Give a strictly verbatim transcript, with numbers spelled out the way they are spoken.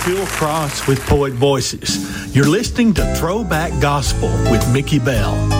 Phil Cross with Poet Voices. You're listening to Throwback Gospel with Mickey Bell.